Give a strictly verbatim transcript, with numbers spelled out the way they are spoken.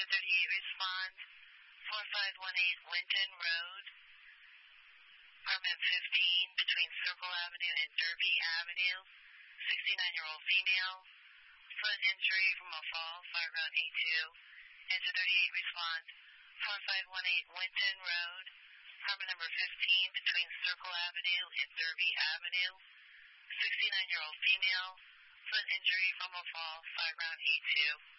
thirty-eight respond. four five one eight Winton Road, apartment fifteen, between Circle Avenue and Derby Avenue. sixty-nine-year-old female, foot injury from a fall, fire around eight two. Engine thirty-eight respond. four five one eight Winton Road, apartment number fifteen, between Circle Avenue and Derby Avenue. sixty-nine-year-old female, foot injury from a fall, fire around eight two.